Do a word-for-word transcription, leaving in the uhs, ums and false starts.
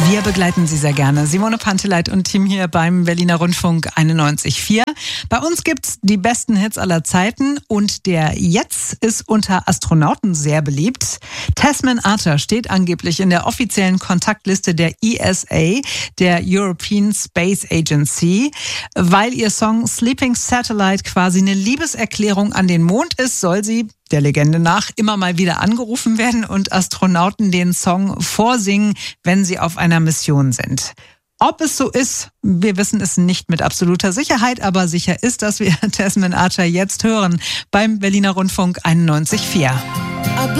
Wir begleiten Sie sehr gerne. Simone Panteleit und Team hier beim Berliner Rundfunk einundneunzig Komma vier. Bei uns gibt's die besten Hits aller Zeiten und der jetzt ist unter Astronauten sehr beliebt. Tasman Archer steht angeblich in der offiziellen Kontaktliste der E S A, der European Space Agency, weil ihr Song Sleeping Satellite quasi eine Liebeserklärung an den Mond ist, soll sie der Legende nach immer mal wieder angerufen werden und Astronauten den Song vorsingen, wenn sie auf einer Mission sind. Ob es so ist, wir wissen es nicht mit absoluter Sicherheit, aber sicher ist, dass wir Tasman Archer jetzt hören beim Berliner Rundfunk einundneunzig Komma vier.